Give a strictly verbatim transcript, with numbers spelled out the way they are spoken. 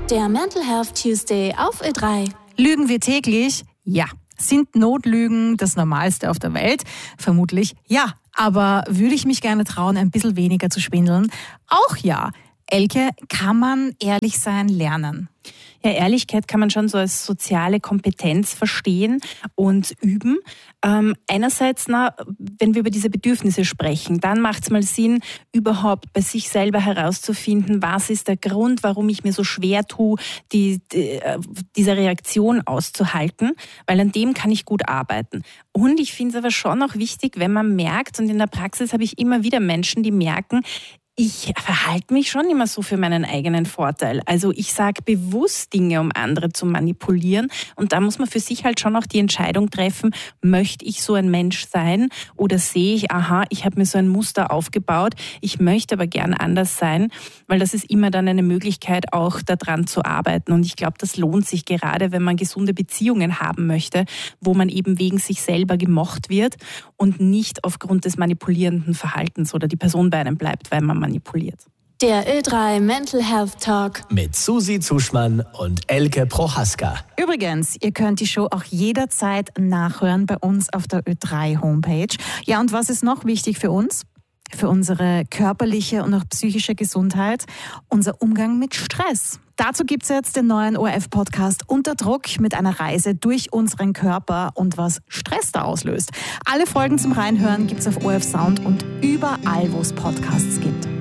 Der Mental Health Tuesday auf Ö drei. Lügen wir täglich? Ja. Sind Notlügen das Normalste auf der Welt? Vermutlich ja. Aber würde ich mich gerne trauen, ein bisschen weniger zu schwindeln? Auch ja. Elke, kann man ehrlich sein lernen? Ja, Ehrlichkeit kann man schon so als soziale Kompetenz verstehen und üben. Ähm, einerseits, na, wenn wir über diese Bedürfnisse sprechen, dann macht es mal Sinn, überhaupt bei sich selber herauszufinden, was ist der Grund, warum ich mir so schwer tue, die, die, diese Reaktion auszuhalten, weil an dem kann ich gut arbeiten. Und ich finde es aber schon auch wichtig, wenn man merkt, und in der Praxis habe ich immer wieder Menschen, die merken, ich verhalte mich schon immer so für meinen eigenen Vorteil. Also ich sage bewusst Dinge, um andere zu manipulieren. Und da muss man für sich halt schon auch die Entscheidung treffen, möchte ich so ein Mensch sein oder sehe ich, aha, ich habe mir so ein Muster aufgebaut, ich möchte aber gern anders sein, weil das ist immer dann eine Möglichkeit, auch daran zu arbeiten. Und ich glaube, das lohnt sich gerade, wenn man gesunde Beziehungen haben möchte, wo man eben wegen sich selber gemocht wird und nicht aufgrund des manipulierenden Verhaltens oder die Person bei einem bleibt, weil man manipuliert. Der Ö drei Mental Health Talk mit Susi Zuschmann und Elke Prochaska. Übrigens, ihr könnt die Show auch jederzeit nachhören bei uns auf der Ö drei Homepage. Ja, und was ist noch wichtig für uns? Für unsere körperliche und auch psychische Gesundheit, unser Umgang mit Stress. Dazu gibt es jetzt den neuen O R F-Podcast Unter Druck mit einer Reise durch unseren Körper und was Stress da auslöst. Alle Folgen zum Reinhören gibt es auf O R F Sound und überall, wo es Podcasts gibt.